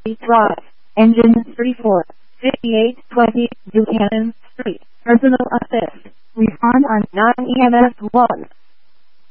Drive, Engine 34, 5820 Buchanan Street, Personal Assist. Respond on 9 EMS 1.